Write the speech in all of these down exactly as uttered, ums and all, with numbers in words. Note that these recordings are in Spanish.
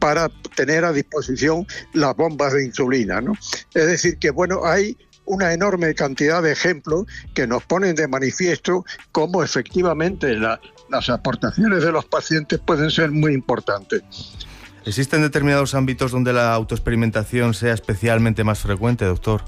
para tener a disposición las bombas de insulina, ¿no? Es decir, que bueno, hay una enorme cantidad de ejemplos que nos ponen de manifiesto cómo efectivamente la, las aportaciones de los pacientes pueden ser muy importantes. ¿Existen determinados ámbitos donde la autoexperimentación sea especialmente más frecuente, doctor?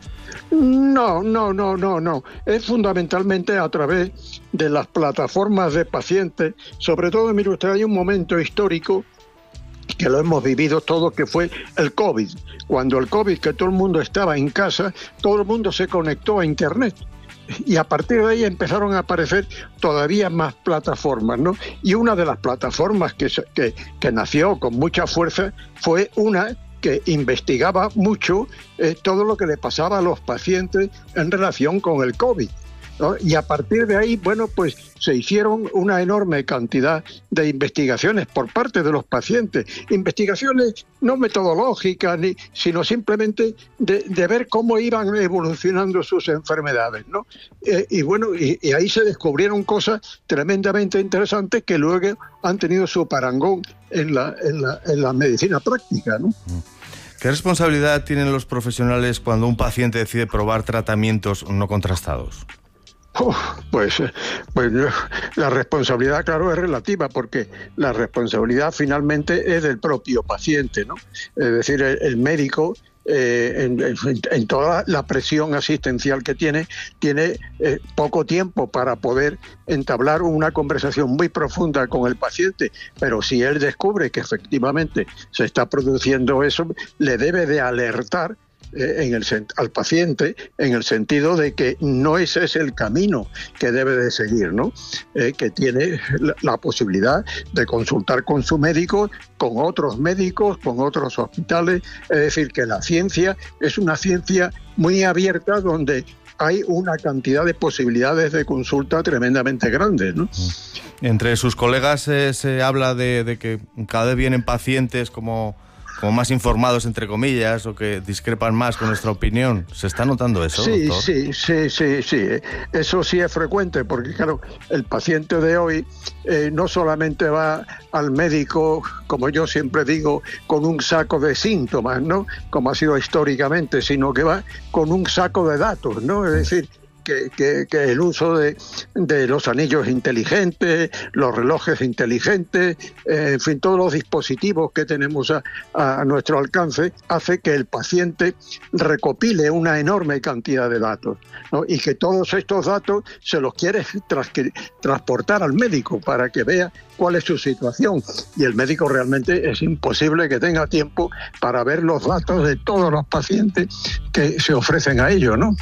No, no, no, no, no. Es fundamentalmente a través de las plataformas de pacientes. Sobre todo, mire usted, hay un momento histórico que lo hemos vivido todos, que fue el COVID. Cuando el COVID, que todo el mundo estaba en casa, todo el mundo se conectó a Internet. Y a partir de ahí empezaron a aparecer todavía más plataformas, ¿no? Y una de las plataformas que, que, que nació con mucha fuerza fue una que investigaba mucho eh, todo lo que le pasaba a los pacientes en relación con el COVID, ¿no? Y a partir de ahí, bueno, pues se hicieron una enorme cantidad de investigaciones por parte de los pacientes, investigaciones no metodológicas, ni, sino simplemente de, de ver cómo iban evolucionando sus enfermedades, ¿no? Eh, y bueno, y, y ahí se descubrieron cosas tremendamente interesantes que luego han tenido su parangón en la, en la, en la medicina práctica, ¿no? ¿Qué responsabilidad tienen los profesionales cuando un paciente decide probar tratamientos no contrastados? Uf, pues, pues la responsabilidad, claro, es relativa, porque la responsabilidad finalmente es del propio paciente, ¿no? Es decir, el, el médico, eh, en, en, en toda la presión asistencial que tiene, tiene eh, poco tiempo para poder entablar una conversación muy profunda con el paciente, pero si él descubre que efectivamente se está produciendo eso, le debe de alertar En el, al paciente, en el sentido de que no ese es el camino que debe de seguir, ¿no? Eh, que tiene la, la posibilidad de consultar con su médico, con otros médicos, con otros hospitales. Es decir, que la ciencia es una ciencia muy abierta, donde hay una cantidad de posibilidades de consulta tremendamente grandes, ¿no? Entre sus colegas eh, se habla de, de que cada vez vienen pacientes como... como más informados, entre comillas, o que discrepan más con nuestra opinión. ¿Se está notando eso, sí, doctor? Sí, sí, sí, sí. Eso sí es frecuente, porque claro, el paciente de hoy eh, no solamente va al médico, como yo siempre digo, con un saco de síntomas, ¿no? Como ha sido históricamente, sino que va con un saco de datos, ¿no? Es decir, Que, que, que el uso de, de los anillos inteligentes, los relojes inteligentes, eh, en fin, todos los dispositivos que tenemos a, a nuestro alcance, hace que el paciente recopile una enorme cantidad de datos, ¿no? Y que todos estos datos se los quiere tras, transportar al médico para que vea cuál es su situación. Y el médico realmente es imposible que tenga tiempo para ver los datos de todos los pacientes que se ofrecen a ello, ¿no?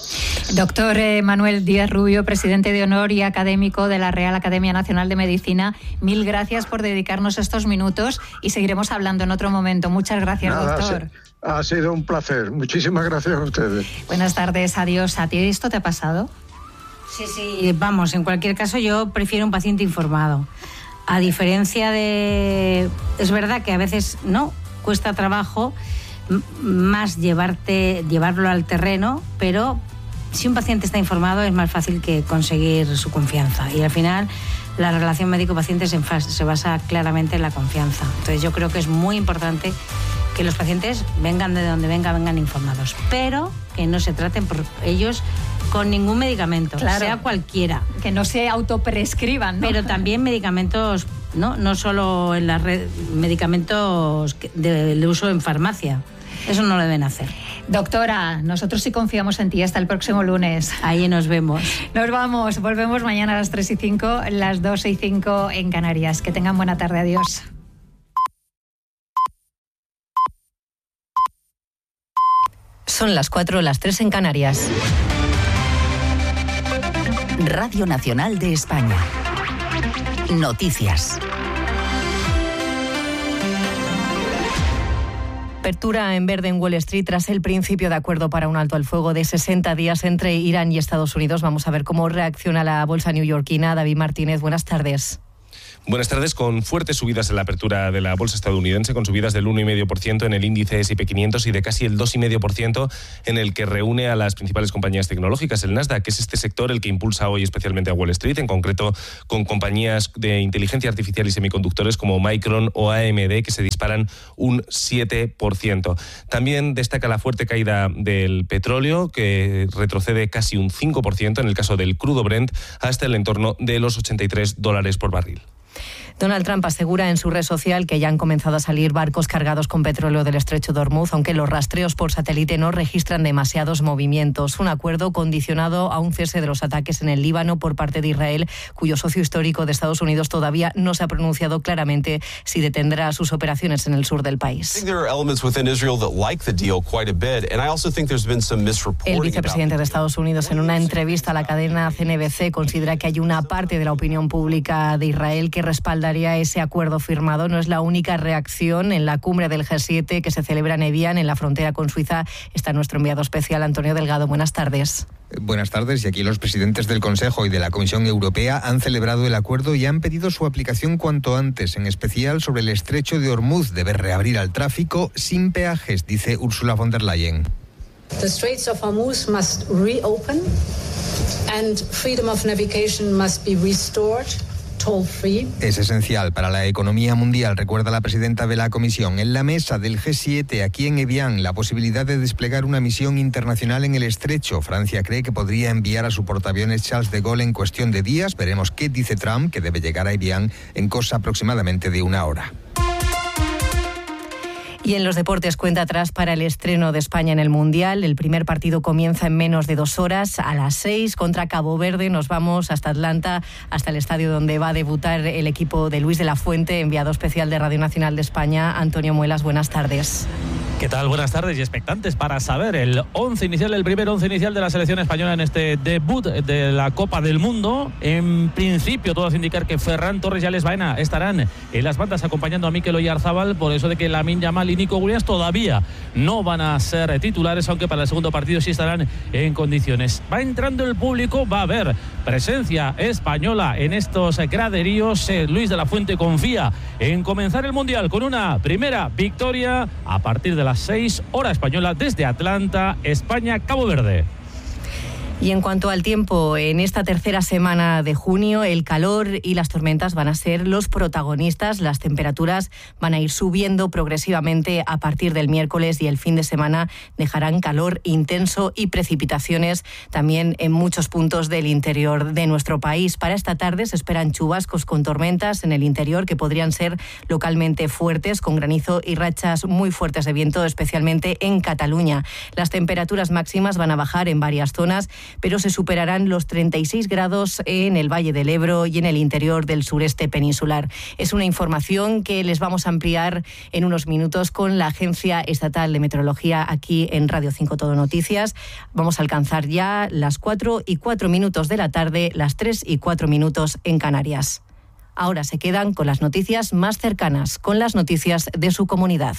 Doctor eh, Manuel Díaz Rubio, presidente de honor y académico de la Real Academia Nacional de Medicina, mil gracias por dedicarnos estos minutos y seguiremos hablando en otro momento. Muchas gracias, Nada, doctor. Ha, ha sido un placer. Muchísimas gracias a ustedes. Buenas tardes, adiós. ¿A ti esto te ha pasado? Sí, sí, vamos, en cualquier caso yo prefiero un paciente informado. A diferencia de... Es verdad que a veces no, cuesta trabajo más llevarte, llevarlo al terreno, pero si un paciente está informado es más fácil que conseguir su confianza. Y al final la relación médico-paciente se, se basa claramente en la confianza. Entonces yo creo que es muy importante que los pacientes vengan de donde vengan, vengan informados, pero que no se traten por ellos con ningún medicamento, claro, sea cualquiera. Que no se autoprescriban, ¿no? Pero también medicamentos, no, no solo en la red, medicamentos de uso en farmacia. Eso no lo deben hacer. Doctora, nosotros sí confiamos en ti. Hasta el próximo lunes. Ahí nos vemos. Nos vamos. Volvemos mañana a las tres y cinco, las doce y cinco en Canarias. Que tengan buena tarde. Adiós. Son las cuatro, las tres en Canarias. Radio Nacional de España. Noticias. Apertura en verde en Wall Street tras el principio de acuerdo para un alto al fuego de sesenta días entre Irán y Estados Unidos. Vamos a ver cómo reacciona la bolsa neoyorquina. David Martínez, buenas tardes. Buenas tardes. Con fuertes subidas en la apertura de la bolsa estadounidense, con subidas del uno coma cinco por ciento en el índice ese y pe quinientos y de casi el dos coma cinco por ciento en el que reúne a las principales compañías tecnológicas, el Nasdaq, que es este sector el que impulsa hoy especialmente a Wall Street, en concreto con compañías de inteligencia artificial y semiconductores como Micron o A M D, que se disparan un siete por ciento. También destaca la fuerte caída del petróleo, que retrocede casi un cinco por ciento en el caso del crudo Brent, hasta el entorno de los ochenta y tres dólares por barril. Donald Trump asegura en su red social que ya han comenzado a salir barcos cargados con petróleo del estrecho de Hormuz, aunque los rastreos por satélite no registran demasiados movimientos. Un acuerdo condicionado a un cese de los ataques en el Líbano por parte de Israel, cuyo socio histórico de Estados Unidos todavía no se ha pronunciado claramente si detendrá sus operaciones en el sur del país. El vicepresidente de Estados Unidos, en una entrevista a la cadena C N B C, considera que hay una parte de la opinión pública de Israel que respalda ese acuerdo firmado. No es la única reacción. En la cumbre del G siete que se celebra en Evian, en la frontera con Suiza, está nuestro enviado especial Antonio Delgado. Buenas tardes. Buenas tardes. Y aquí los presidentes del Consejo y de la Comisión Europea han celebrado el acuerdo y han pedido su aplicación cuanto antes, en especial sobre el estrecho de Hormuz. Debe reabrir al tráfico sin peajes, dice Ursula von der Leyen. The Straits of Hormuz must reopen and freedom of navigation must be restored. Es esencial para la economía mundial, recuerda la presidenta de la Comisión. En la mesa del G siete, aquí en Evian, la posibilidad de desplegar una misión internacional en el estrecho. Francia cree que podría enviar a su portaaviones Charles de Gaulle en cuestión de días. Veremos qué dice Trump, que debe llegar a Evian en cosa aproximadamente de una hora. Y en los deportes, cuenta atrás para el estreno de España en el Mundial. El primer partido comienza en menos de dos horas, a las seis, contra Cabo Verde. Nos vamos hasta Atlanta, hasta el estadio donde va a debutar el equipo de Luis de la Fuente, enviado especial de Radio Nacional de España. Antonio Muelas, buenas tardes. ¿Qué tal? Buenas tardes y expectantes para saber el once inicial, el primer once inicial de la selección española en este debut de la Copa del Mundo. En principio, todo hace indicar que Ferran Torres y Alex Baena estarán en las bandas acompañando a Mikel Oyarzabal, por eso de que Lamine Yamal y Nico Williams todavía no van a ser titulares, aunque para el segundo partido sí estarán en condiciones. Va entrando el público, va a haber presencia española en estos graderíos. Luis de la Fuente confía en comenzar el Mundial con una primera victoria a partir de la las seis, hora española, desde Atlanta, España, Cabo Verde. Y en cuanto al tiempo, en esta tercera semana de junio, el calor y las tormentas van a ser los protagonistas. Las temperaturas van a ir subiendo progresivamente a partir del miércoles y el fin de semana dejarán calor intenso y precipitaciones también en muchos puntos del interior de nuestro país. Para esta tarde se esperan chubascos con tormentas en el interior que podrían ser localmente fuertes, con granizo y rachas muy fuertes de viento, especialmente en Cataluña. Las temperaturas máximas van a bajar en varias zonas, pero se superarán los treinta y seis grados en el Valle del Ebro y en el interior del sureste peninsular. Es una información que les vamos a ampliar en unos minutos con la Agencia Estatal de Meteorología aquí en Radio cinco Todo Noticias. Vamos a alcanzar ya las cuatro y cuatro minutos de la tarde, las tres y cuatro minutos en Canarias. Ahora se quedan con las noticias más cercanas, con las noticias de su comunidad.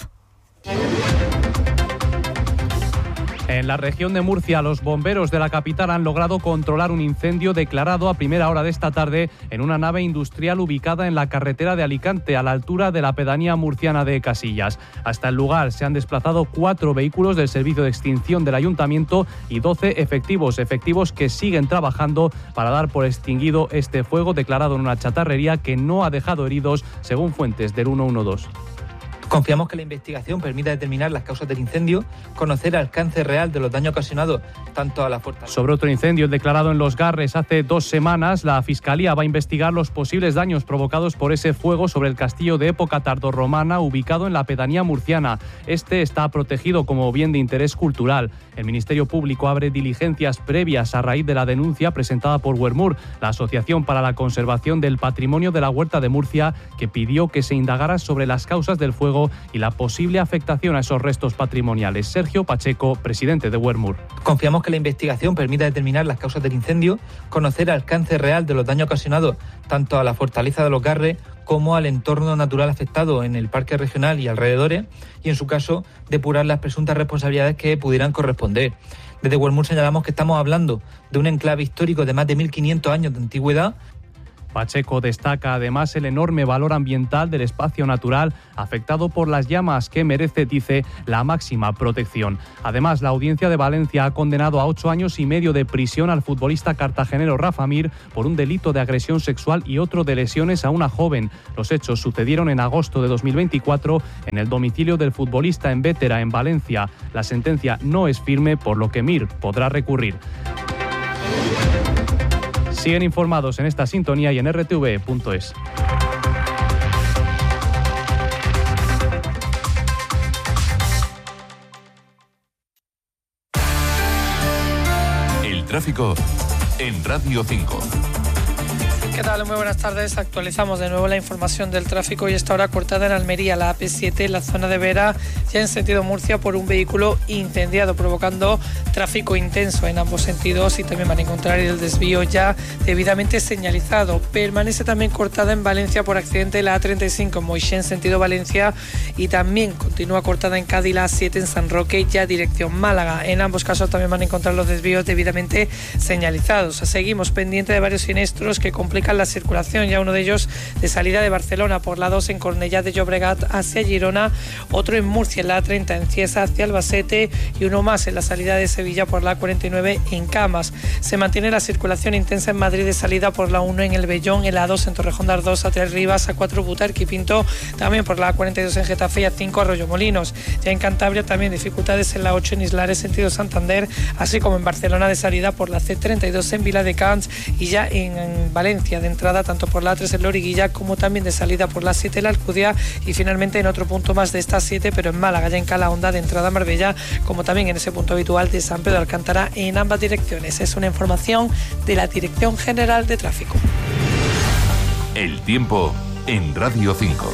En la región de Murcia, los bomberos de la capital han logrado controlar un incendio declarado a primera hora de esta tarde en una nave industrial ubicada en la carretera de Alicante, a la altura de la pedanía murciana de Casillas. Hasta el lugar se han desplazado cuatro vehículos del servicio de extinción del ayuntamiento y doce efectivos, efectivos que siguen trabajando para dar por extinguido este fuego declarado en una chatarrería que no ha dejado heridos, según fuentes del ciento doce. Confiamos que la investigación permita determinar las causas del incendio, conocer el alcance real de los daños ocasionados tanto a la fuerza. Sobre otro incendio declarado en Los Garres hace dos semanas, la Fiscalía va a investigar los posibles daños provocados por ese fuego sobre el castillo de época tardorromana ubicado en la pedanía murciana. Este está protegido como bien de interés cultural. El Ministerio Público abre diligencias previas a raíz de la denuncia presentada por Huermur, la Asociación para la Conservación del Patrimonio de la Huerta de Murcia, que pidió que se indagara sobre las causas del fuego y la posible afectación a esos restos patrimoniales. Sergio Pacheco, presidente de Huermur. Confiamos que la investigación permita determinar las causas del incendio, conocer el alcance real de los daños ocasionados tanto a la fortaleza de Los Garres como al entorno natural afectado en el parque regional y alrededores, y en su caso depurar las presuntas responsabilidades que pudieran corresponder. Desde Huermur señalamos que estamos hablando de un enclave histórico de más de mil quinientos años de antigüedad. Pacheco destaca además el enorme valor ambiental del espacio natural afectado por las llamas, que merece, dice, la máxima protección. Además, la Audiencia de Valencia ha condenado a ocho años y medio de prisión al futbolista cartagenero Rafa Mir por un delito de agresión sexual y otro de lesiones a una joven. Los hechos sucedieron en agosto de dos mil veinticuatro en el domicilio del futbolista en Bétera, en Valencia. La sentencia no es firme, por lo que Mir podrá recurrir. Siguen informados en esta sintonía y en r t v punto es. El tráfico en Radio cinco. ¿Qué tal? Muy buenas tardes. Actualizamos de nuevo la información del tráfico y esta hora cortada en Almería, la A P siete, en la zona de Vera, ya en sentido Murcia, por un vehículo incendiado, provocando tráfico intenso en ambos sentidos, y también van a encontrar el desvío ya debidamente señalizado. Permanece también cortada en Valencia por accidente la A treinta y cinco en Moixent, en sentido Valencia, y también continúa cortada en Cádiz la A siete en San Roque, ya dirección Málaga. En ambos casos también van a encontrar los desvíos debidamente señalizados. Seguimos pendiente de varios siniestros que complican la circulación, ya uno de ellos de salida de Barcelona por la dos en Cornellá de Llobregat hacia Girona, otro en Murcia en la A treinta en Cieza hacia Albacete y uno más en la salida de Sevilla por la A cuarenta y nueve en Camas. Se mantiene la circulación intensa en Madrid de salida por la uno en El Vellón, en la A dos en Torrejón de Ardoz a Tres Rivas, A cuatro Butarque y Pinto, también por la A cuarenta y dos en Getafe y A cinco Arroyomolinos. Ya en Cantabria también dificultades en la ocho en Islares sentido Santander, así como en Barcelona de salida por la C treinta y dos en Viladecans, y ya en, en Valencia de entrada tanto por la A tres en Loriguilla como también de salida por la siete en la Alcudia, y finalmente en otro punto más de esta siete, pero en Málaga, ya en Calahonda de entrada a Marbella, como también en ese punto habitual de San Pedro de Alcántara en ambas direcciones. Es una información de la Dirección General de Tráfico. El tiempo en Radio cinco.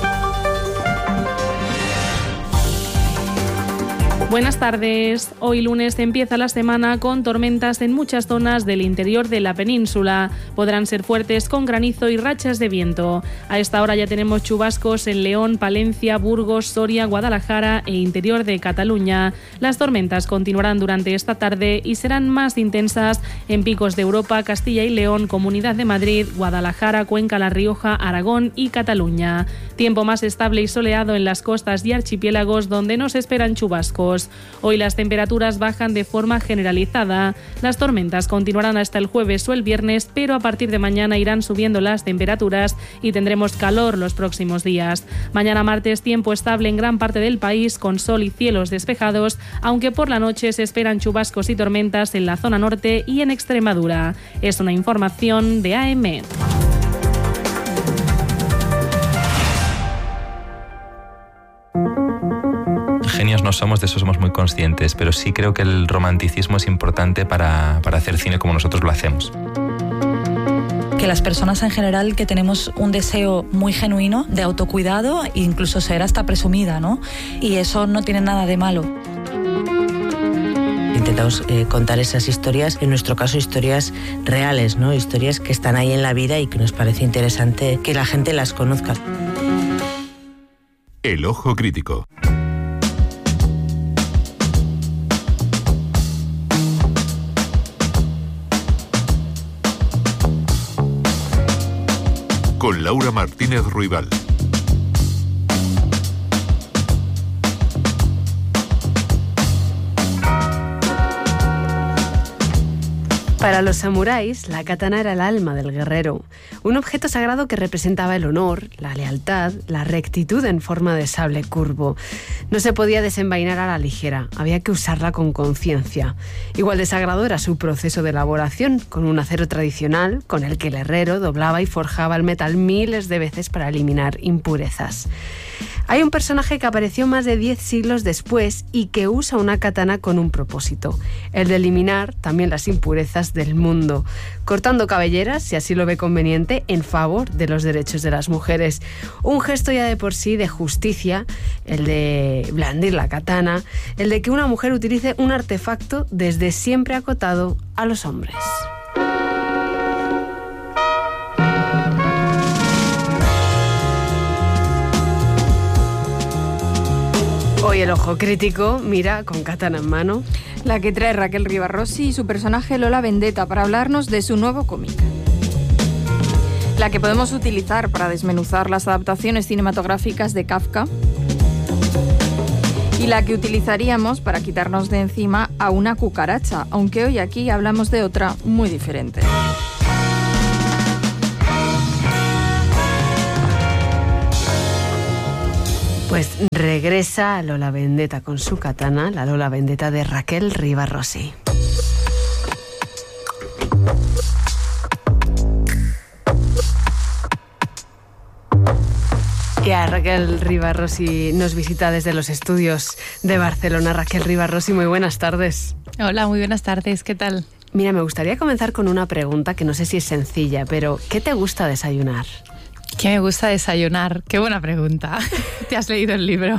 Buenas tardes. Hoy lunes empieza la semana con tormentas en muchas zonas del interior de la península. Podrán ser fuertes con granizo y rachas de viento. A esta hora ya tenemos chubascos en León, Palencia, Burgos, Soria, Guadalajara e interior de Cataluña. Las tormentas continuarán durante esta tarde y serán más intensas en picos de Europa, Castilla y León, Comunidad de Madrid, Guadalajara, Cuenca, La Rioja, Aragón y Cataluña. Tiempo más estable y soleado en las costas y archipiélagos donde no se esperan chubascos. Hoy las temperaturas bajan de forma generalizada. Las tormentas continuarán hasta el jueves o el viernes, pero a partir de mañana irán subiendo las temperaturas y tendremos calor los próximos días. Mañana martes, tiempo estable en gran parte del país, con sol y cielos despejados, aunque por la noche se esperan chubascos y tormentas en la zona norte y en Extremadura. Es una información de A M. Genios no somos, de eso somos muy conscientes, pero sí creo que el romanticismo es importante para, para hacer cine como nosotros lo hacemos. Que las personas en general que tenemos un deseo muy genuino de autocuidado e incluso ser hasta presumida, ¿no? Y eso no tiene nada de malo. Intentamos eh, contar esas historias, en nuestro caso historias reales, ¿no? Historias que están ahí en la vida y que nos parece interesante que la gente las conozca. El ojo crítico. Con Laura Martínez Ruibal. Para los samuráis, la katana era el alma del guerrero, un objeto sagrado que representaba el honor, la lealtad, la rectitud en forma de sable curvo. No se podía desenvainar a la ligera, había que usarla con conciencia. Igual de sagrado era su proceso de elaboración, con un acero tradicional con el que el herrero doblaba y forjaba el metal miles de veces para eliminar impurezas. Hay un personaje que apareció más de diez siglos después y que usa una katana con un propósito, el de eliminar también las impurezas del mundo, cortando cabelleras, si así lo ve conveniente, en favor de los derechos de las mujeres. Un gesto ya de por sí de justicia, el de blandir la katana, el de que una mujer utilice un artefacto desde siempre acotado a los hombres. Hoy el ojo crítico mira con katana en mano. La que trae Raquel Rivarossi y su personaje Lola Vendetta para hablarnos de su nuevo cómic. la que podemos utilizar para desmenuzar las adaptaciones cinematográficas de Kafka y la que utilizaríamos para quitarnos de encima a una cucaracha, aunque hoy aquí hablamos de otra muy diferente. Pues regresa Lola Vendetta con su katana, la Lola Vendetta de Raquel Rivarossi. Y a Raquel Rivarossi nos visita desde los estudios de Barcelona. Raquel Rivarossi, muy buenas tardes. Hola, muy buenas tardes, ¿qué tal? Mira, me gustaría comenzar con una pregunta que no sé si es sencilla, pero ¿qué te gusta desayunar? ¿Qué me gusta desayunar? Qué buena pregunta. ¿Te has leído el libro?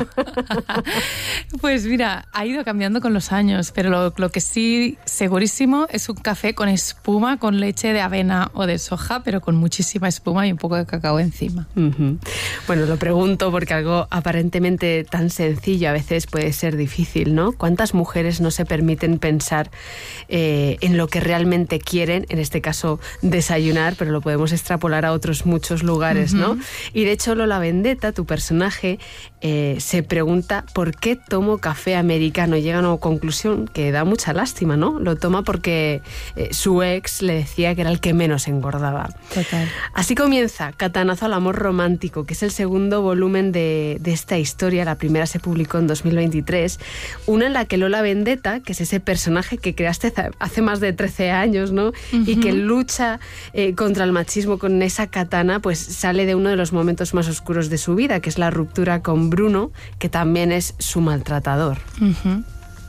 Pues mira, ha ido cambiando con los años, pero lo, lo que sí, segurísimo, es un café con espuma, con leche de avena o de soja, pero con muchísima espuma y un poco de cacao encima. Uh-huh. Bueno, lo pregunto porque algo aparentemente tan sencillo a veces puede ser difícil, ¿no? ¿Cuántas mujeres no se permiten pensar eh, en lo que realmente quieren, en este caso desayunar, pero lo podemos extrapolar a otros muchos lugares, ¿no? Y de hecho Lola Vendetta, tu personaje, eh, se pregunta ¿por qué tomo café americano? Llega a una conclusión que da mucha lástima, ¿no? Lo toma porque eh, su ex le decía que era el que menos engordaba. Total. Así comienza Catanazo al amor romántico, que es el segundo volumen de, de esta historia. La primera se publicó en dos mil veintitrés, una en la que Lola Vendetta, que es ese personaje que creaste hace más de trece años, ¿no? Uh-huh. Y que lucha eh, contra el machismo con esa katana, pues sale de uno de los momentos más oscuros de su vida, que es la ruptura con Bruno, que también es su maltratador. Uh-huh.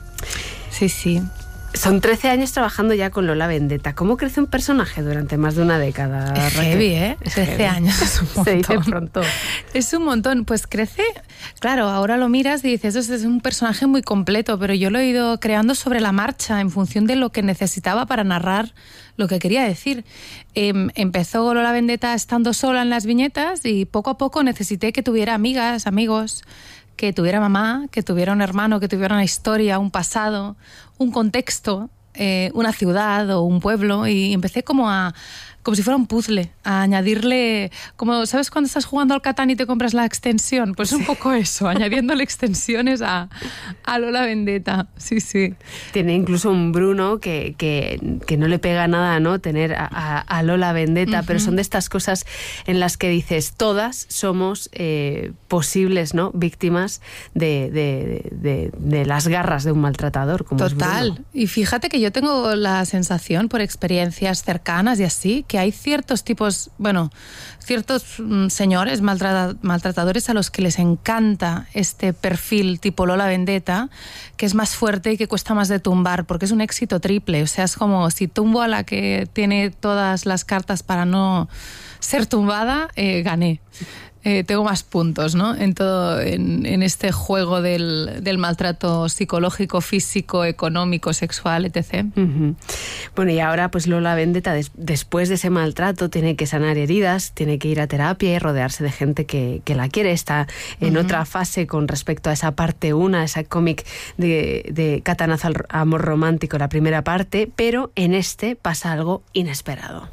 Sí, sí. Son trece años trabajando ya con Lola Vendetta. ¿Cómo crece un personaje durante más de una década? Es heavy, ¿eh? trece años es un montón. Se dice pronto. Es un montón. Pues crece, claro, ahora lo miras y dices, eso es un personaje muy completo, pero yo lo he ido creando sobre la marcha en función de lo que necesitaba para narrar lo que quería decir. Eh, empezó Lola Vendetta estando sola en las viñetas y poco a poco necesité que tuviera amigas, amigos, que tuviera mamá, que tuviera un hermano, que tuviera una historia, un pasado, un contexto, eh, una ciudad o un pueblo, y empecé como a como si fuera un puzzle, a añadirle, como, ¿sabes cuando estás jugando al Catán y te compras la extensión? Pues un poco eso, añadiéndole extensiones a, a Lola Vendetta, sí, sí. Tiene incluso un Bruno que, que, que no le pega nada, ¿no? Tener a, a, a Lola Vendetta, uh-huh. Pero son de estas cosas en las que dices, todas somos eh, posibles, ¿no? Víctimas de, de, de, de las garras de un maltratador, como Total, es Bruno. Y fíjate que yo tengo la sensación, por experiencias cercanas y así, que hay ciertos tipos, bueno, ciertos mm, señores maltrata, maltratadores a los que les encanta este perfil tipo Lola Vendetta, que es más fuerte y que cuesta más de tumbar, porque es un éxito triple. O sea, es como si tumbo a la que tiene todas las cartas para no ser tumbada, eh, gané. Eh, tengo más puntos, ¿no? En todo, en, en este juego del, del maltrato psicológico, físico, económico, sexual, etcétera. Uh-huh. Bueno, y ahora pues Lola Vendetta, des, después de ese maltrato, tiene que sanar heridas, tiene que ir a terapia y rodearse de gente que, que la quiere. Está en uh-huh. otra fase con respecto a esa parte una, esa cómic de, de Catanazo al amor romántico, la primera parte, pero en este pasa algo inesperado.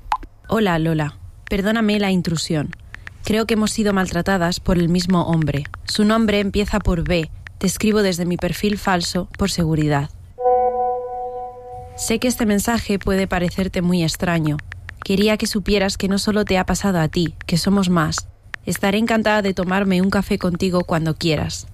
Hola, Lola. Perdóname la intrusión. Creo que hemos sido maltratadas por el mismo hombre. Su nombre empieza por B. Te escribo desde mi perfil falso, por seguridad. Sé que este mensaje puede parecerte muy extraño. Quería que supieras que no solo te ha pasado a ti, que somos más. Estaré encantada de tomarme un café contigo cuando quieras.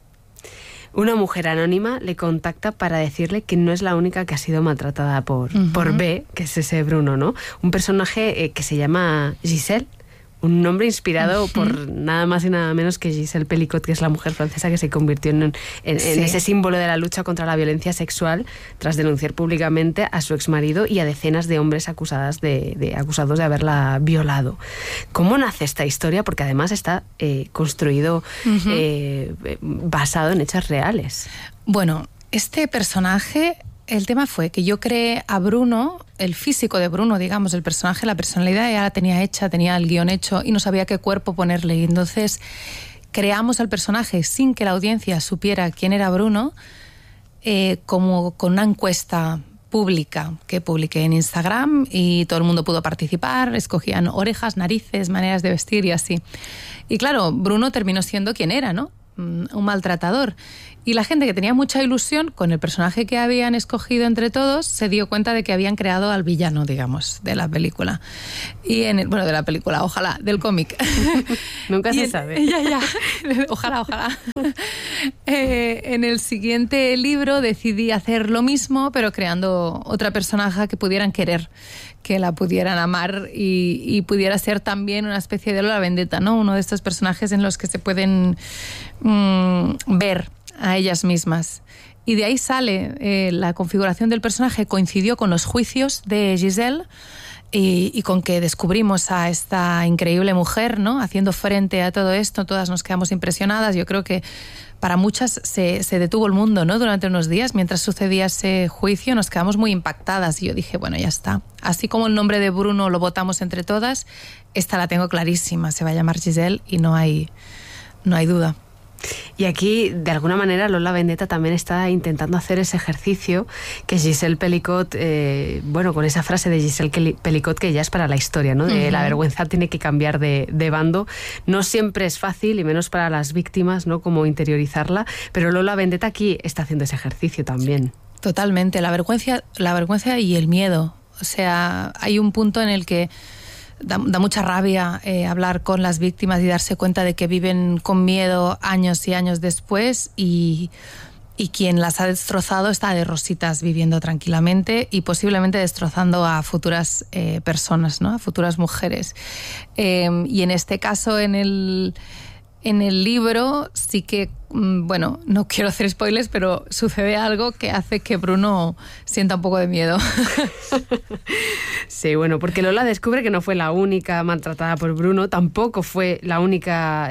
Una mujer anónima le contacta para decirle que no es la única que ha sido maltratada por, uh-huh. por B, que es ese Bruno, ¿no? Un personaje eh, que se llama Giselle. Un nombre inspirado uh-huh. por nada más y nada menos que Giselle Pelicot, que es la mujer francesa que se convirtió en, en, sí. en ese símbolo de la lucha contra la violencia sexual tras denunciar públicamente a su exmarido y a decenas de hombres acusadas de, de, acusados de haberla violado. ¿Cómo nace esta historia? Porque además está eh, construido uh-huh. eh, basado en hechos reales. Bueno, este personaje... El tema fue que yo creé a Bruno, el físico de Bruno, digamos, el personaje, la personalidad ya la tenía hecha, tenía el guión hecho y no sabía qué cuerpo ponerle. Y entonces creamos al personaje sin que la audiencia supiera quién era Bruno, eh, como con una encuesta pública que publiqué en Instagram y todo el mundo pudo participar, escogían orejas, narices, maneras de vestir y así. Y claro, Bruno terminó siendo quien era, ¿no? Un maltratador. Y la gente que tenía mucha ilusión con el personaje que habían escogido entre todos se dio cuenta de que habían creado al villano, digamos, de la película. Y en el, bueno, de la película, ojalá, del cómic. Nunca se en, sabe. Ya, ya. Ojalá, ojalá. Eh, en el siguiente libro decidí hacer lo mismo, pero creando otra personaje que pudieran querer, que la pudieran amar y, y pudiera ser también una especie de Lola Vendetta, ¿no? Uno de estos personajes en los que se pueden mmm, ver a ellas mismas. Y de ahí sale eh, la configuración del personaje, coincidió con los juicios de Giselle y, y con que descubrimos a esta increíble mujer, ¿no? Haciendo frente a todo esto, todas nos quedamos impresionadas. Yo creo que para muchas se, se detuvo el mundo, ¿no? Durante unos días, mientras sucedía ese juicio, nos quedamos muy impactadas y yo dije, bueno, ya está. Así como el nombre de Bruno lo votamos entre todas, esta la tengo clarísima, se va a llamar Giselle y no hay, no hay duda. Y aquí, de alguna manera, Lola Vendetta también está intentando hacer ese ejercicio que Giselle Pelicot, eh, bueno, con esa frase de Giselle Pelicot que ya es para la historia, ¿no? De uh-huh. La vergüenza tiene que cambiar de, de bando. No siempre es fácil, y menos para las víctimas, ¿no? Como interiorizarla, pero Lola Vendetta aquí está haciendo ese ejercicio también. Totalmente, la vergüenza, la vergüenza y el miedo. O sea, hay un punto en el que Da, da mucha rabia eh, hablar con las víctimas y darse cuenta de que viven con miedo años y años después y, y quien las ha destrozado está de rositas viviendo tranquilamente y posiblemente destrozando a futuras eh, personas, ¿no? A futuras mujeres. Eh, y en este caso, en el, en el libro, sí que, bueno, no quiero hacer spoilers, pero sucede algo que hace que Bruno sienta un poco de miedo. Sí, bueno, porque Lola descubre que no fue la única maltratada por Bruno, tampoco fue la única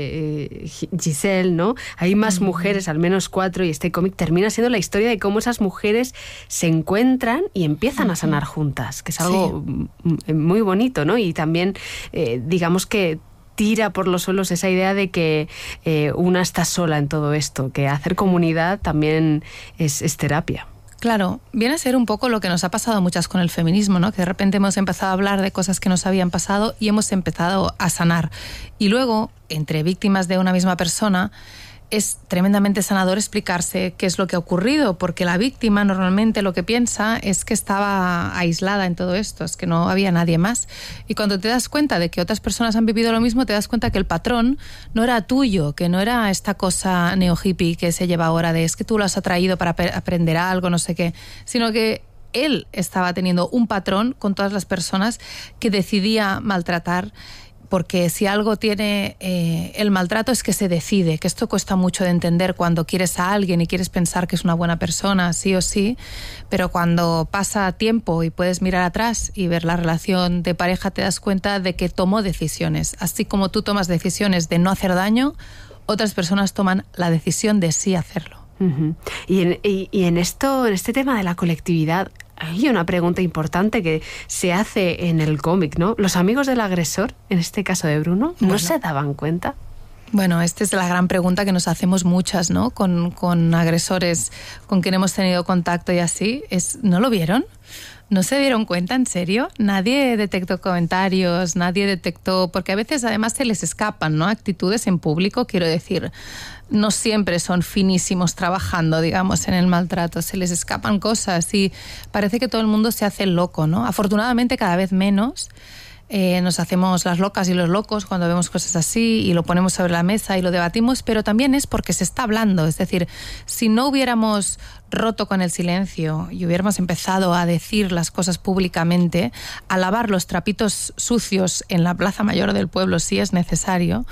eh, Giselle, ¿no? Hay más mm. mujeres, al menos cuatro, y este cómic termina siendo la historia de cómo esas mujeres se encuentran y empiezan a sanar juntas, que es algo sí. muy bonito, ¿no? Y también, eh, digamos que tira por los suelos esa idea de que eh, una está sola en todo esto, que hacer comunidad también es, es terapia. Claro, viene a ser un poco lo que nos ha pasado a muchas con el feminismo, ¿no? Que de repente hemos empezado a hablar de cosas que nos habían pasado y hemos empezado a sanar. Y luego, entre víctimas de una misma persona, es tremendamente sanador explicarse qué es lo que ha ocurrido, porque la víctima normalmente lo que piensa es que estaba aislada en todo esto, es que no había nadie más. Y cuando te das cuenta de que otras personas han vivido lo mismo, te das cuenta que el patrón no era tuyo, que no era esta cosa neo-hippie que se lleva ahora de es que tú lo has atraído para aprender algo, no sé qué, sino que él estaba teniendo un patrón con todas las personas que decidía maltratar. Porque si algo tiene eh, el maltrato es que se decide, que esto cuesta mucho de entender cuando quieres a alguien y quieres pensar que es una buena persona, sí o sí, pero cuando pasa tiempo y puedes mirar atrás y ver la relación de pareja, te das cuenta de que tomó decisiones. Así como tú tomas decisiones de no hacer daño, otras personas toman la decisión de sí hacerlo. Uh-huh. Y, en, y, y en esto, en este tema de la colectividad, hay una pregunta importante que se hace en el cómic, ¿no? ¿Los amigos del agresor, en este caso de Bruno, no bueno. se daban cuenta? Bueno, esta es la gran pregunta que nos hacemos muchas, ¿no? Con, con agresores con quien hemos tenido contacto y así. Es, ¿no lo vieron? ¿No se dieron cuenta, en serio? Nadie detectó comentarios, nadie detectó... Porque a veces además se les escapan, ¿no? Actitudes en público, quiero decir... No siempre son finísimos trabajando, digamos, en el maltrato. Se les escapan cosas y parece que todo el mundo se hace loco, ¿no? Afortunadamente cada vez menos. Eh, nos hacemos las locas y los locos cuando vemos cosas así y lo ponemos sobre la mesa y lo debatimos, pero también es porque se está hablando. Es decir, si no hubiéramos roto con el silencio y hubiéramos empezado a decir las cosas públicamente, a lavar los trapitos sucios en la plaza mayor del pueblo si es necesario,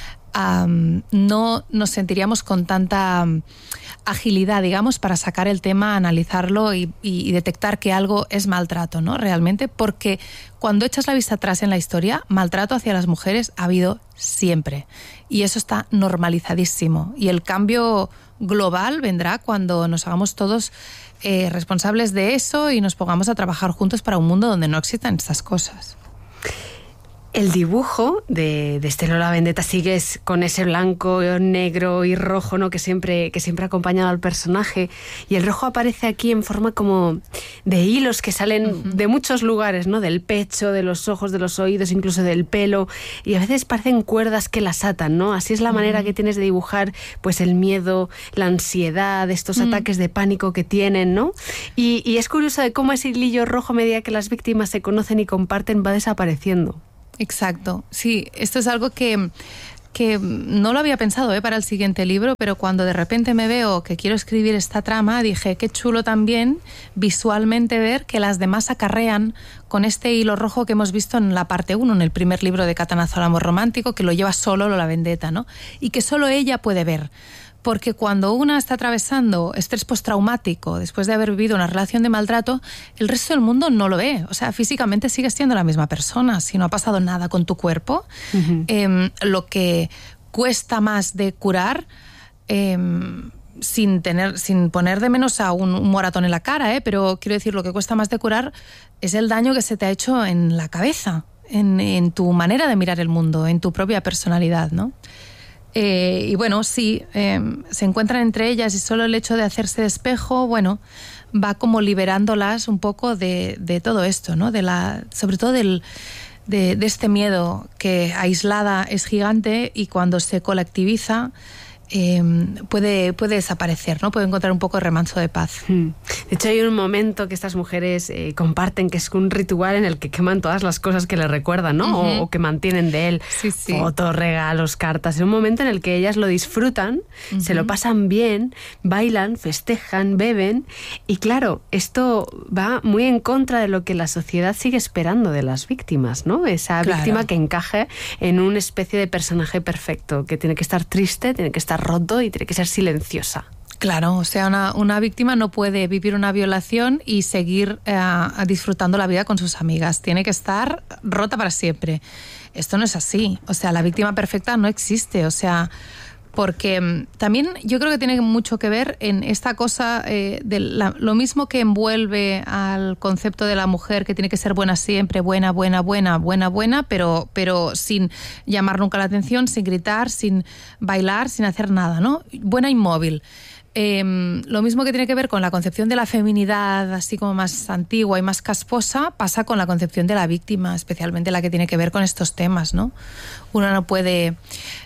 Um, no nos sentiríamos con tanta um, agilidad, digamos, para sacar el tema, analizarlo y, y, y detectar que algo es maltrato, ¿no? Realmente, porque cuando echas la vista atrás en la historia, maltrato hacia las mujeres ha habido siempre. Y eso está normalizadísimo. Y el cambio global vendrá cuando nos hagamos todos eh, responsables de eso y nos pongamos a trabajar juntos para un mundo donde no existan estas cosas. El dibujo de, de este Lola Vendetta sigue con ese blanco, negro y rojo, ¿no? que siempre que siempre ha acompañado al personaje, y el rojo aparece aquí en forma como de hilos que salen uh-huh. de muchos lugares, ¿no? Del pecho, de los ojos, de los oídos, incluso del pelo, y a veces parecen cuerdas que las atan, ¿no? Así es la uh-huh. manera que tienes de dibujar pues el miedo, la ansiedad, estos uh-huh. ataques de pánico que tienen, ¿no? Y, y es curioso de cómo ese hilillo rojo, a medida que las víctimas se conocen y comparten, va desapareciendo. Exacto, sí, esto es algo que, que no lo había pensado ¿eh? para el siguiente libro, pero cuando de repente me veo que quiero escribir esta trama, dije, qué chulo también visualmente ver que las demás acarrean con este hilo rojo que hemos visto en la parte uno, en el primer libro de Catanazo al amor romántico, que lo lleva solo Lola Vendetta, ¿no? Y que solo ella puede ver. Porque cuando una está atravesando estrés postraumático después de haber vivido una relación de maltrato, el resto del mundo no lo ve. O sea, físicamente sigues siendo la misma persona. Si no ha pasado nada con tu cuerpo, uh-huh. eh, lo que cuesta más de curar, eh, sin tener, sin poner de menos a un, un moratón en la cara, eh, pero quiero decir, lo que cuesta más de curar es el daño que se te ha hecho en la cabeza, en, en tu manera de mirar el mundo, en tu propia personalidad, ¿no? Eh, y bueno, sí, eh, se encuentran entre ellas y solo el hecho de hacerse de espejo, bueno, va como liberándolas un poco de, de todo esto, ¿no? De la, sobre todo del, de, de este miedo que aislada es gigante y cuando se colectiviza eh, puede, puede desaparecer, ¿no? Puede encontrar un poco de remanso de paz. De hecho, hay un momento que estas mujeres eh, comparten, que es un ritual en el que queman todas las cosas que le recuerdan, ¿no? Uh-huh. o, o que mantienen de él. Sí, sí. Fotos, regalos, cartas. Es un momento en el que ellas lo disfrutan, uh-huh. se lo pasan bien, bailan, festejan, beben. Y claro, esto va muy en contra de lo que la sociedad sigue esperando de las víctimas, ¿no? Esa claro. víctima que encaje en una especie de personaje perfecto, que tiene que estar triste, tiene que estar roto y tiene que ser silenciosa. Claro, o sea, una, una víctima no puede vivir una violación y seguir eh, disfrutando la vida con sus amigas. Tiene que estar rota para siempre. Esto no es así. O sea, la víctima perfecta no existe. O sea, porque también yo creo que tiene mucho que ver en esta cosa eh, de la, lo mismo que envuelve al concepto de la mujer, que tiene que ser buena siempre, buena, buena, buena, buena, buena, pero, pero sin llamar nunca la atención, sin gritar, sin bailar, sin hacer nada, ¿no? Buena inmóvil. Eh, lo mismo que tiene que ver con la concepción de la feminidad, así como más antigua y más casposa, pasa con la concepción de la víctima, especialmente la que tiene que ver con estos temas, ¿no? Uno no puede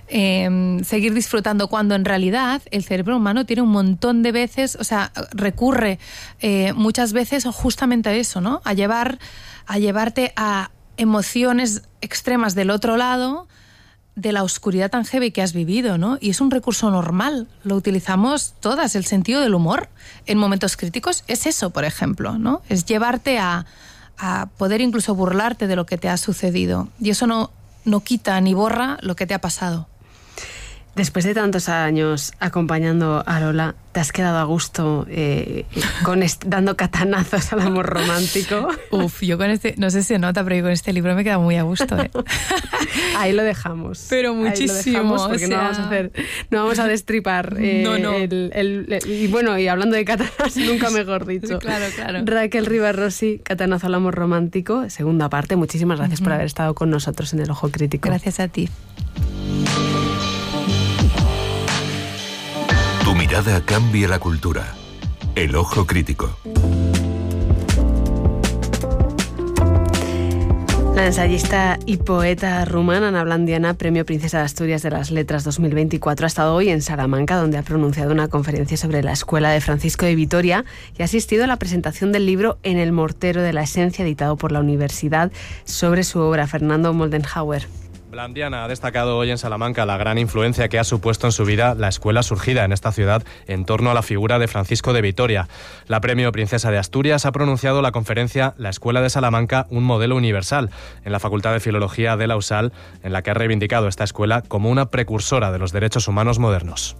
eh, seguir disfrutando cuando en realidad el cerebro humano tiene un montón de veces, o sea, recurre eh, muchas veces justamente a eso, ¿no? A llevar, a llevarte a emociones extremas del otro lado, de la oscuridad tan heavy que has vivido, ¿no? Y es un recurso normal, lo utilizamos todas. El sentido del humor en momentos críticos es eso, por ejemplo, ¿no? Es llevarte a, a poder incluso burlarte de lo que te ha sucedido. Y eso no, no quita ni borra lo que te ha pasado. Después de tantos años acompañando a Lola, ¿te has quedado a gusto eh, con est- dando catanazos al amor romántico? Uf, yo con este, no sé si se nota, pero yo con este libro me he quedado muy a gusto, ¿eh? Ahí lo dejamos. Pero muchísimo. Ahí lo dejamos porque o sea... no vamos a hacer, no vamos a destripar. Eh, no, no. El, el, el, y bueno, y hablando de catanazos, nunca mejor dicho. Claro, claro. Raquel Rivas Rossi, Catanazo al amor romántico, segunda parte. Muchísimas gracias uh-huh. por haber estado con nosotros en El Ojo Crítico. Gracias a ti. Tu mirada cambia la cultura. El Ojo Crítico. La ensayista y poeta rumana Ana Blandiana, Premio Princesa de Asturias de las Letras dos mil veinticuatro, ha estado hoy en Salamanca, donde ha pronunciado una conferencia sobre la Escuela de Francisco de Vitoria y ha asistido a la presentación del libro En el mortero de la esencia, editado por la universidad, sobre su obra. Fernando Moldenhauer. Blandiana ha destacado hoy en Salamanca la gran influencia que ha supuesto en su vida la escuela surgida en esta ciudad en torno a la figura de Francisco de Vitoria. La Premio Princesa de Asturias ha pronunciado la conferencia La Escuela de Salamanca, un modelo universal, en la Facultad de Filología de la U S A L, en la que ha reivindicado esta escuela como una precursora de los derechos humanos modernos.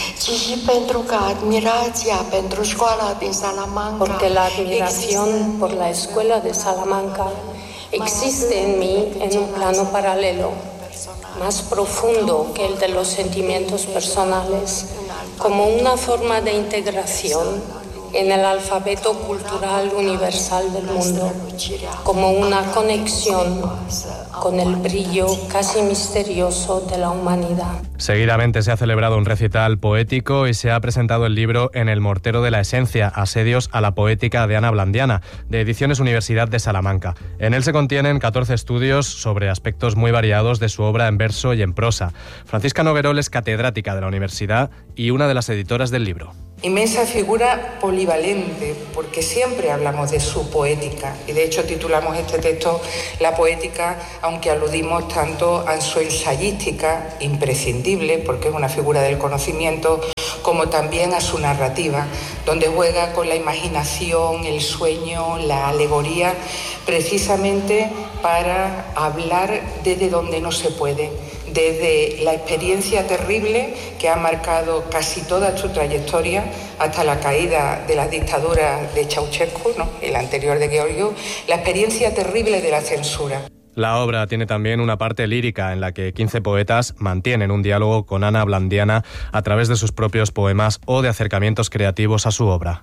Porque la admiración por la Escuela de Salamanca existe en mí en un plano paralelo, más profundo que el de los sentimientos personales, como una forma de integración en el alfabeto cultural universal del mundo, como una conexión con el brillo casi misterioso de la humanidad. Seguidamente se ha celebrado un recital poético y se ha presentado el libro En el mortero de la esencia, asedios a la poética de Ana Blandiana, de Ediciones Universidad de Salamanca. En él se contienen catorce estudios sobre aspectos muy variados de su obra en verso y en prosa. Francisca Noguerol es catedrática de la universidad y una de las editoras del libro. Inmensa figura polivalente, porque siempre hablamos de su poética, y de hecho titulamos este texto La poética, aunque aludimos tanto a su ensayística, imprescindible, porque es una figura del conocimiento, como también a su narrativa, donde juega con la imaginación, el sueño, la alegoría, precisamente para hablar desde donde no se puede, desde la experiencia terrible que ha marcado casi toda su trayectoria hasta la caída de las dictaduras de Ceausescu, ¿no?, el anterior de Georgiou, la experiencia terrible de la censura. La obra tiene también una parte lírica en la que quince poetas mantienen un diálogo con Ana Blandiana a través de sus propios poemas o de acercamientos creativos a su obra.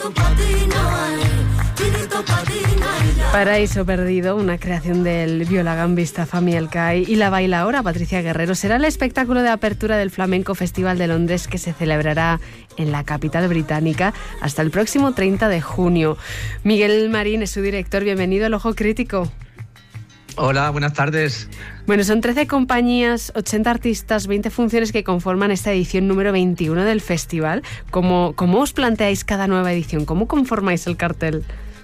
Paraíso Perdido, una creación del violagambista Fami Elcay y la bailaora Patricia Guerrero, será el espectáculo de apertura del Flamenco Festival de Londres, que se celebrará en la capital británica hasta el próximo treinta de junio. Miguel Marín es su director. Bienvenido al Ojo Crítico. Hola, buenas tardes. Bueno, son trece compañías, ochenta artistas, veinte funciones que conforman esta edición número veintiuno del festival. ¿Cómo, cómo os planteáis cada nueva edición? ¿Cómo conformáis el cartel?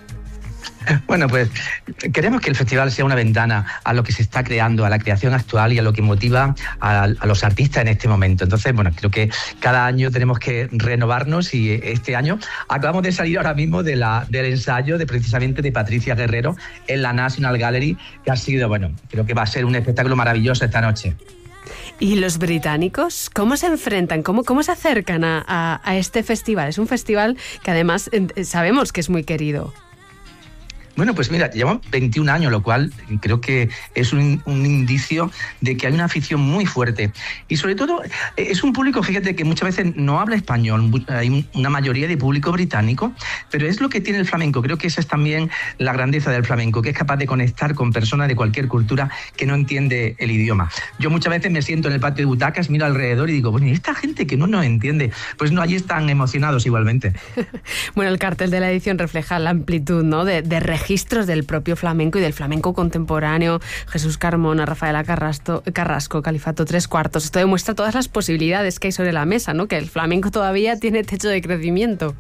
Bueno, pues queremos que el festival sea una ventana a lo que se está creando, a la creación actual y a lo que motiva a, a los artistas en este momento. Entonces, bueno, creo que cada año tenemos que renovarnos y este año acabamos de salir ahora mismo de la, del ensayo de precisamente de Patricia Guerrero en la National Gallery, que ha sido, bueno, creo que va a ser un espectáculo maravilloso esta noche. ¿Y los británicos cómo se enfrentan, cómo, cómo se acercan a, a, a este festival? Es un festival que además eh, sabemos que es muy querido. Bueno, pues mira, llevan veintiún años, lo cual creo que es un, un indicio de que hay una afición muy fuerte. Y sobre todo, es un público, fíjate, que muchas veces no habla español, hay una mayoría de público británico, pero es lo que tiene el flamenco. Creo que esa es también la grandeza del flamenco, que es capaz de conectar con personas de cualquier cultura que no entiende el idioma. Yo muchas veces me siento en el patio de butacas, miro alrededor y digo, bueno, ¿y esta gente que no nos entiende? Pues no, allí están emocionados igualmente. Bueno, el cartel de la edición refleja la amplitud, ¿no?, de, de registros del propio flamenco y del flamenco contemporáneo. Jesús Carmona, Rafaela Carrasco, Carrasco, Califato Tres Cuartos. Esto demuestra todas las posibilidades que hay sobre la mesa, ¿no?, que el flamenco todavía tiene techo de crecimiento.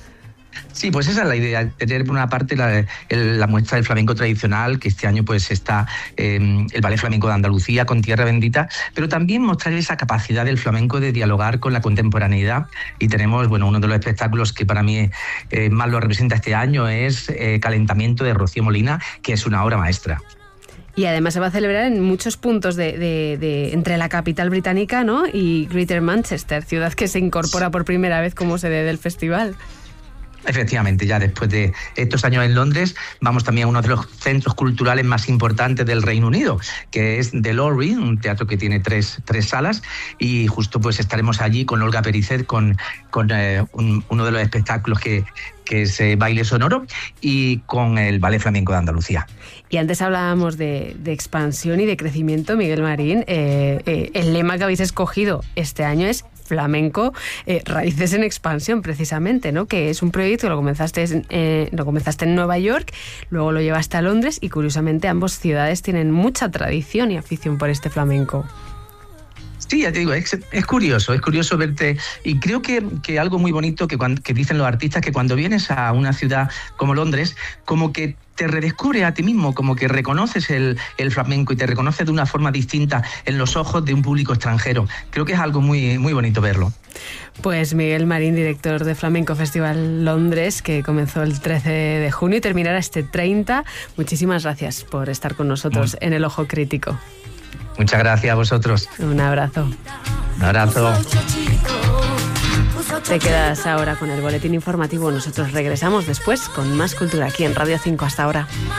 Sí, pues esa es la idea, tener por una parte la, el, la muestra del flamenco tradicional, que este año pues está eh, el Ballet Flamenco de Andalucía con Tierra Bendita, pero también mostrar esa capacidad del flamenco de dialogar con la contemporaneidad. Y tenemos, bueno, uno de los espectáculos que para mí eh, más lo representa este año es eh, Calentamiento de Rocío Molina, que es una obra maestra. Y además se va a celebrar en muchos puntos de, de, de entre la capital británica, ¿no?, y Greater Manchester, ciudad que se incorpora por primera vez como sede del festival. Efectivamente, ya después de estos años en Londres, vamos también a uno de los centros culturales más importantes del Reino Unido, que es The Lorry, un teatro que tiene tres, tres salas, y justo pues estaremos allí con Olga Pericet, con, con eh, un, uno de los espectáculos que, que es eh, Baile Sonoro, y con el Ballet Flamenco de Andalucía. Y antes hablábamos de, de expansión y de crecimiento, Miguel Marín. Eh, eh, el lema que habéis escogido este año es Flamenco, eh, raíces en expansión, precisamente, ¿no?, que es un proyecto que lo comenzaste, eh, lo comenzaste en Nueva York, luego lo llevaste a Londres y curiosamente ambas ciudades tienen mucha tradición y afición por este flamenco. Sí, ya te digo, es, es curioso, es curioso verte, y creo que, que algo muy bonito que, cuando, que dicen los artistas, que cuando vienes a una ciudad como Londres, como que te redescubre a ti mismo, como que reconoces el, el flamenco y te reconoces de una forma distinta en los ojos de un público extranjero. Creo que es algo muy, muy bonito verlo. Pues Miguel Marín, director de Flamenco Festival Londres, que comenzó el trece de junio y terminará este treinta. Muchísimas gracias por estar con nosotros mm. en El Ojo Crítico. Muchas gracias a vosotros. Un abrazo. Un abrazo. Te quedas ahora con el boletín informativo. Nosotros regresamos después con más cultura aquí en Radio cinco. Hasta ahora.